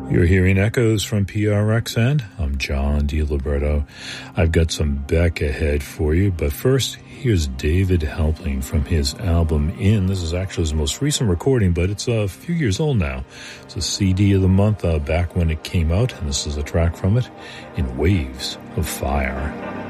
You're hearing echoes from PRXN. I'm John DiLiberto. I've got some Beck ahead for you, but first, here's David Helpling from his album In. This is actually his most recent recording, but it's a few years old now. It's a CD of the month back when it came out, and this is a track from it, In Waves of Fire.